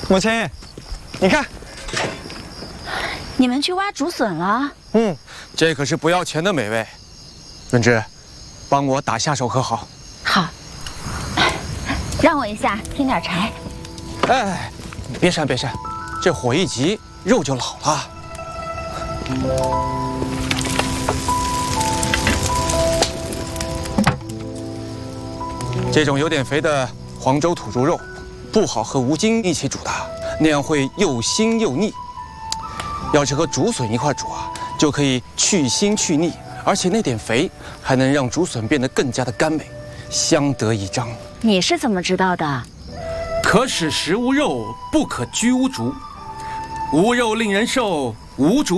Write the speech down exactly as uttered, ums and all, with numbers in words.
母亲，你看， 你们去挖竹笋了？ 嗯，这可是不要钱的美味。润之，帮我打下手可好？ 好，让我一下，添点柴。 哎，别扇别扇，这火一急，肉就老了。这种有点肥的黄州土猪肉，不好和吴京一起煮的，那样会又腥又腻。要是和竹笋一块煮啊，就可以去腥去腻，而且那点肥还能让竹笋变得更加的甘美，相得益彰。 你是怎么知道的？ 可使食无肉，不可居无竹。无肉令人瘦，无竹